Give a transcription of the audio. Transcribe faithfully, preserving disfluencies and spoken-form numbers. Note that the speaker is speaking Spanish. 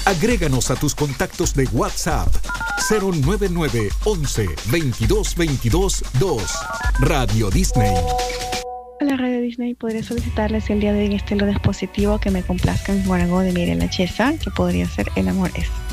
Agréganos a tus contactos de WhatsApp cero nueve nueve once veintidós veintidós dos. Radio Disney. Hola Radio Disney, podría solicitarles el día de hoy este lo dispositivo que me complazca en Guarago de Mirela Chesa, que podría ser El amor es.